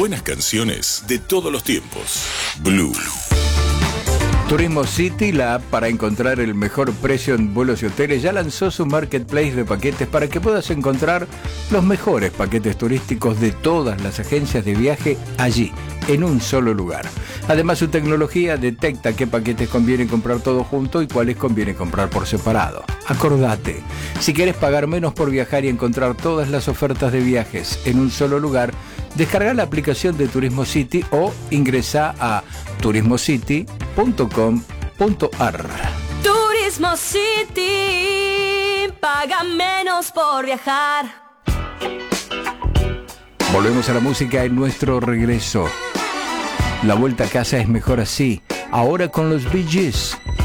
buenas canciones de todos los tiempos. Blue. Turismo City, la app para encontrar el mejor precio en vuelos y hoteles, ya lanzó su marketplace de paquetes para que puedas encontrar los mejores paquetes turísticos de todas las agencias de viaje allí, en un solo lugar. Además, su tecnología detecta qué paquetes conviene comprar todo junto y cuáles conviene comprar por separado. Acordate, si quieres pagar menos por viajar y encontrar todas las ofertas de viajes en un solo lugar, descarga la aplicación de Turismo City o ingresa a turismocity.com.ar. Turismo City, paga menos por viajar. Volvemos a la música en nuestro regreso. La vuelta a casa es mejor así, ahora con los Bee Gees.